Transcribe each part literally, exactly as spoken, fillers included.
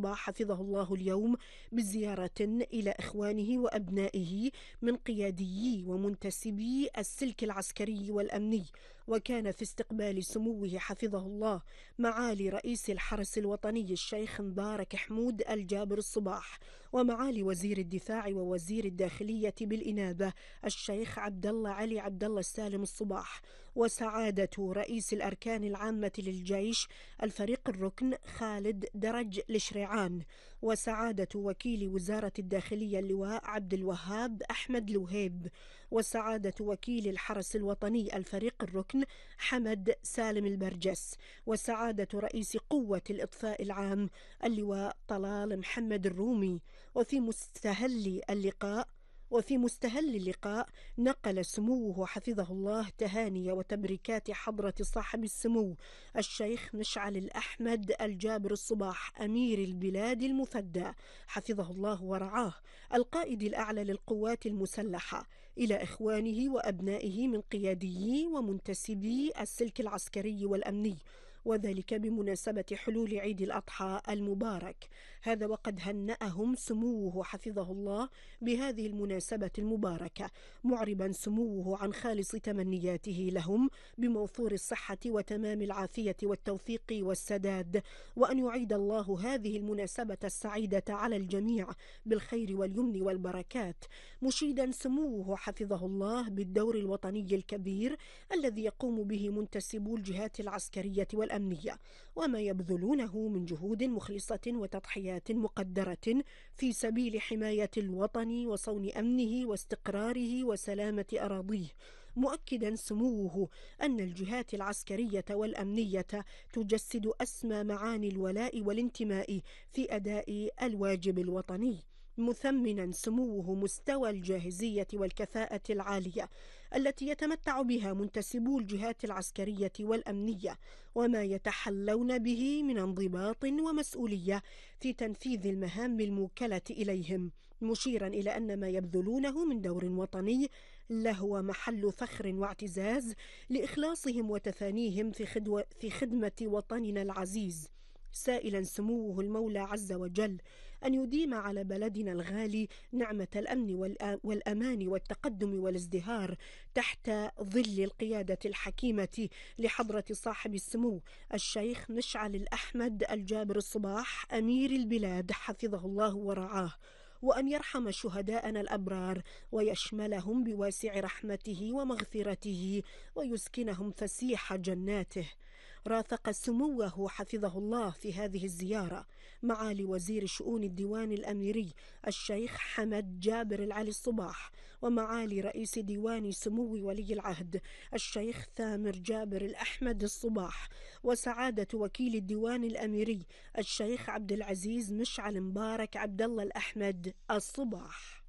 الصباح حفظه الله اليوم بزيارة إلى إخوانه وأبنائه من قياديي ومنتسبي السلك العسكري والأمني. وكان في استقبال سموه حفظه الله معالي رئيس الحرس الوطني الشيخ مبارك حمود الجابر الصباح، ومعالي وزير الدفاع ووزير الداخلية بالإنابة الشيخ عبد الله علي عبد الله السالم الصباح، وسعادة رئيس الأركان العامة للجيش الفريق الركن خالد درج الشريعان، وسعادة وكيل وزارة الداخلية اللواء عبد الوهاب أحمد لوهيب، وسعادة وكيل الحرس الوطني الفريق الركن حمد سالم البرجس، وسعادة رئيس قوة الإطفاء العام اللواء طلال محمد الرومي. وفي مستهل اللقاء وفي مستهل اللقاء نقل سموه حفظه الله تهاني وتبريكات حضرة صاحب السمو الشيخ مشعل الأحمد الجابر الصباح أمير البلاد المفدى حفظه الله ورعاه القائد الأعلى للقوات المسلحة إلى إخوانه وأبنائه من قياديي ومنتسبي السلك العسكري والأمني، وذلك بمناسبة حلول عيد الأضحى المبارك. هذا وقد هنأهم سموه حفظه الله بهذه المناسبة المباركة، معربا سموه عن خالص تمنياته لهم بموفور الصحة وتمام العافية والتوفيق والسداد، وأن يعيد الله هذه المناسبة السعيدة على الجميع بالخير واليمن والبركات، مشيدا سموه حفظه الله بالدور الوطني الكبير الذي يقوم به منتسبو الجهات العسكرية والأمنية، وما يبذلونه من جهود مخلصة وتضحيات مقدرة في سبيل حماية الوطن وصون أمنه واستقراره وسلامة أراضيه، مؤكدا سموه أن الجهات العسكرية والأمنية تجسد أسمى معاني الولاء والانتماء في أداء الواجب الوطني، مثمنا سموه مستوى الجاهزية والكفاءة العالية التي يتمتع بها منتسبو الجهات العسكرية والأمنية، وما يتحلون به من انضباط ومسؤولية في تنفيذ المهام الموكلة إليهم، مشيرا إلى أن ما يبذلونه من دور وطني لهو محل فخر واعتزاز لإخلاصهم وتفانيهم في, خدوة في خدمة وطننا العزيز، سائلا سموه المولى عز وجل أن يديم على بلدنا الغالي نعمة الأمن والأمان والتقدم والازدهار تحت ظل القيادة الحكيمة لحضرة صاحب السمو الشيخ مشعل الأحمد الجابر الصباح أمير البلاد حفظه الله ورعاه، وأن يرحم شهداءنا الأبرار ويشملهم بواسع رحمته ومغفرته ويسكنهم فسيح جناته. رافق سموه حفظه الله في هذه الزيارة معالي وزير شؤون الديوان الأميري الشيخ حمد جابر العلي الصباح، ومعالي رئيس ديوان سمو ولي العهد الشيخ ثامر جابر الأحمد الصباح، وسعادة وكيل الديوان الأميري الشيخ عبد العزيز مشعل مبارك عبد الله الأحمد الصباح.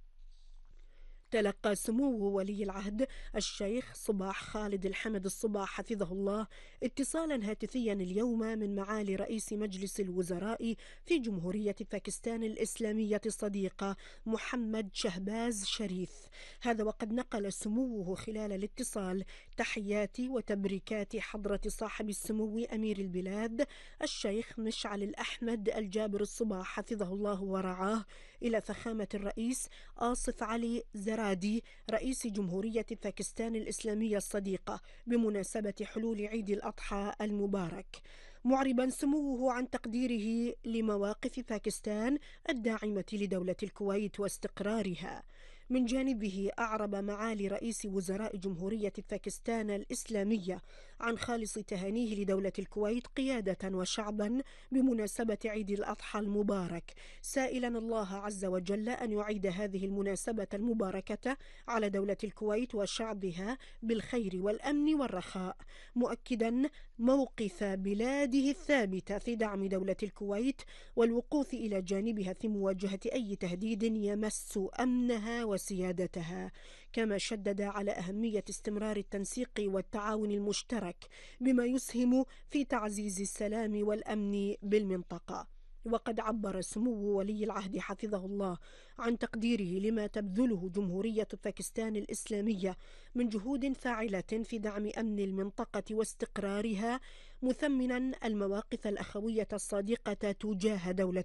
تلقى سمو ولي العهد الشيخ صباح خالد الحمد الصباح حفظه الله اتصالا هاتفيا اليوم من معالي رئيس مجلس الوزراء في جمهورية باكستان الإسلامية الصديقة محمد شهباز شريف. هذا وقد نقل سموه خلال الاتصال تحيات وتبريكات حضرة صاحب السمو أمير البلاد الشيخ مشعل الأحمد الجابر الصباح حفظه الله ورعاه إلى فخامة الرئيس آصف علي زرادي رئيس جمهورية باكستان الإسلامية الصديقة بمناسبة حلول عيد الأضحى المبارك، معربا سموه عن تقديره لمواقف باكستان الداعمة لدولة الكويت واستقرارها. من جانبه أعرب معالي رئيس وزراء جمهورية باكستان الإسلامية عن خالص تهانيه لدولة الكويت قيادة وشعبا بمناسبة عيد الأضحى المبارك، سائلا الله عز وجل أن يعيد هذه المناسبة المباركة على دولة الكويت وشعبها بالخير والأمن والرخاء، مؤكدا موقف بلاده الثابت في دعم دولة الكويت والوقوف إلى جانبها في مواجهة أي تهديد يمس أمنها وسيادتها، كما شدد على أهمية استمرار التنسيق والتعاون المشترك بما يسهم في تعزيز السلام والأمن بالمنطقة. وقد عبر سمو ولي العهد حفظه الله عن تقديره لما تبذله جمهورية باكستان الإسلامية من جهود فاعلة في دعم أمن المنطقة واستقرارها، مثمنا المواقف الأخوية الصادقة تجاه دولة